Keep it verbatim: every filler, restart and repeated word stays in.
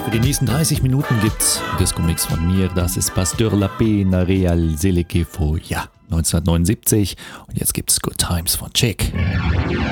Für die nächsten dreißig Minuten gibt's Disco-Mix von mir. Das ist Pasteur La Pena Real Seleque Foya neunzehnhundertneunundsiebzig. Und jetzt gibt's Good Times von Chick.